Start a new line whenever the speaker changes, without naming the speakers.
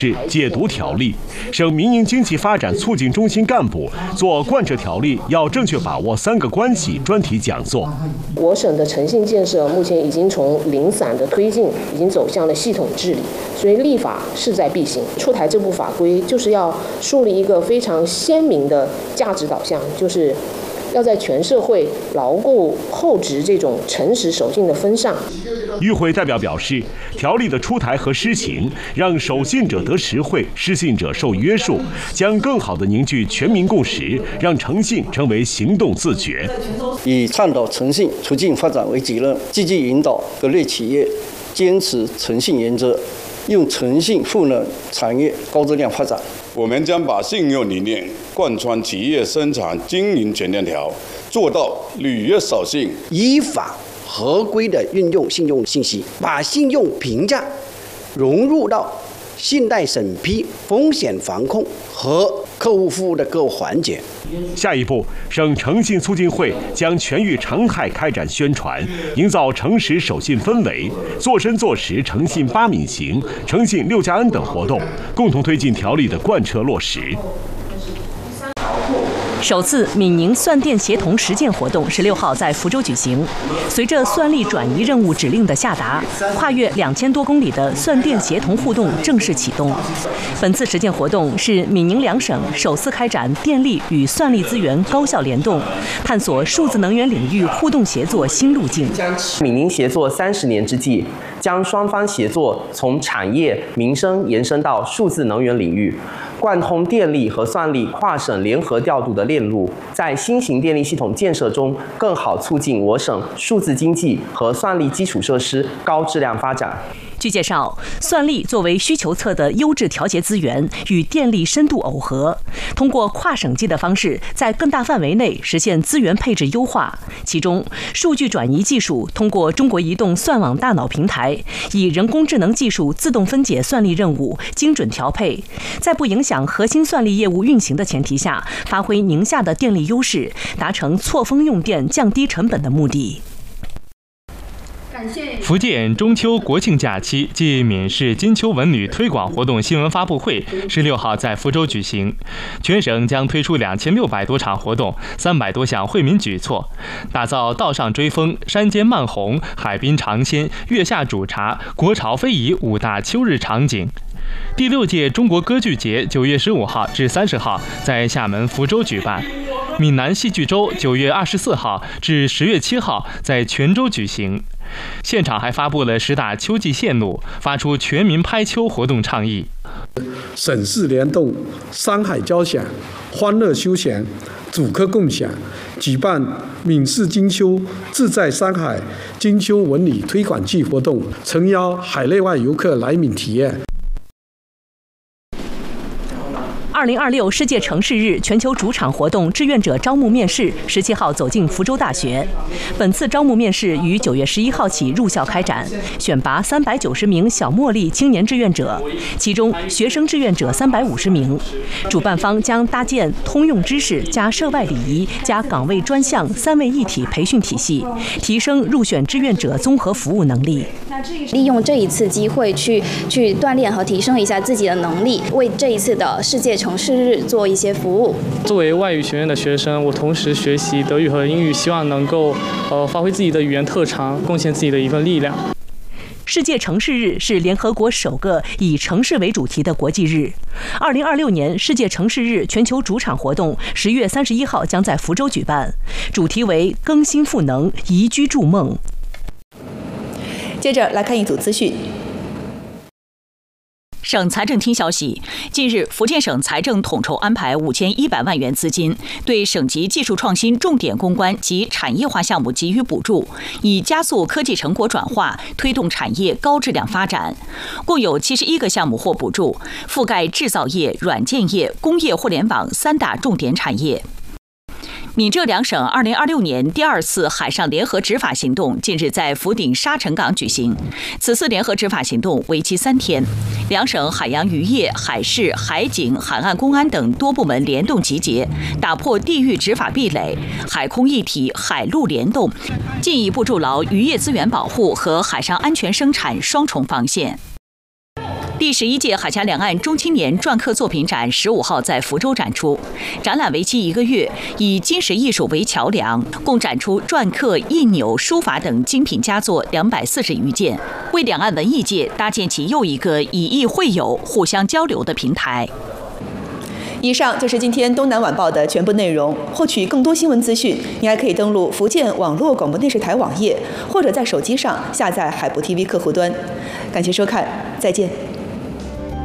解读条例，省民营经济发展促进中心干部做贯彻条例要正确把握3个关系专题讲座。
我省的诚信建设目前已经从零散的推进，已经走向了系统治理，所以立法势在必行。出台这部法规，就是要树立一个非常鲜明的价值导向，就是要在全社会牢固厚植这种诚实守信的风尚。
与会代表表示，条例的出台和施行，让守信者得实惠，失信者受约束，将更好地凝聚全民共识，让诚信成为行动自觉。
以倡导诚信促进发展为己任，积极引导各类企业坚持诚信原则，用诚信赋能产业高质量发展。
我们将把信用理念贯穿企业生产经营全链条，做到履约守信，
依法合规的运用信用信息，把信用评价融入到信贷审批、风险防控和客户服务的各环节。
下一步，省诚信促进会将全域常态开展宣传，营造诚实守信氛围，做深做实诚信8敏行、诚信6加N 等活动，共同推进条例的贯彻落实。
首次闽宁算电协同实践活动16号在福州举行。随着算力转移任务指令的下达，跨越2000多公里的算电协同互动正式启动。本次实践活动是闽宁2省首次开展电力与算力资源高效联动，探索数字能源领域互动协作新路径。
闽宁协作30年之际，将双方协作从产业、民生延伸到数字能源领域，贯通电力和算力跨省联合调度的链路，在新型电力系统建设中，更好促进我省数字经济和算力基础设施高质量发展。
据介绍，算力作为需求侧的优质调节资源，与电力深度耦合，通过跨省际的方式，在更大范围内实现资源配置优化。其中，数据转移技术通过中国移动算网大脑平台，以人工智能技术自动分解算力任务，精准调配，在不影响核心算力业务运行的前提下，发挥宁夏的电力优势，达成错峰用电、降低成本的目的。
福建中秋国庆假期暨闽市金秋文旅推广活动新闻发布会16号在福州举行，全省将推出2600多场活动，300多项惠民举措，打造道上追风、山间漫红、海滨尝鲜、月下煮茶、国潮非遗5大秋日场景。第6届中国歌剧节9月15号至30号在厦门福州举办，闽南戏剧周9月24号至10月7号在泉州举行。现场还发布了10大秋季线路，发出全民拍秋活动倡议。
省市联动，山海交响，欢乐休闲，主客共享，举办闽市金秋自在山海金秋文旅推广季活动，诚邀海内外游客来闽体验。
2026世界城市日全球主场活动志愿者招募面试17号走进福州大学。本次招募面试于9月11号起入校开展，选拔390名小茉莉青年志愿者，其中学生志愿者350名。主办方将搭建通用知识加涉外礼仪加岗位专项3位一体培训体系，提升入选志愿者综合服务能力。
利用这一次机会去锻炼和提升一下自己的能力，为这一次的世界城市日做一些服务。
作为外语学院的学生，我同时学习德语和英语，希望能够发挥自己的语言特长，贡献自己的一份力量。
世界城市日是联合国首个以城市为主题的国际日。2026年世界城市日全球主场活动10月31号将在福州举办，主题为更新赋能，宜居筑梦。
接着来看一组资讯。
省财政厅消息，近日，福建省财政统筹安排5100万元资金，对省级技术创新重点攻关及产业化项目给予补助，以加速科技成果转化，推动产业高质量发展。共有71个项目获补助，覆盖制造业、软件业、工业互联网3大重点产业。闽浙2省2026年第2次海上联合执法行动近日在福鼎沙尘港举行。此次联合执法行动为期3天，2省海洋渔业、海事、海警、海岸公安等多部门联动集结，打破地域执法壁垒，海空一体、海陆联动，进一步筑牢渔业资源保护和海上安全生产双重防线。 第11届海峡两岸中青年篆刻作品展15号在福州展出，展览为期1个月，以金石艺术为桥梁，共展出篆刻、印钮、书法等精品佳作240余件，为两岸文艺界搭建起又一个以艺会友、互相交流的平台。
以上就是今天东南晚报的全部内容。获取更多新闻资讯，你还可以登录福建网络广播电视台网页，或者在手机上下载海博 TV 客户端。感谢收看，再见。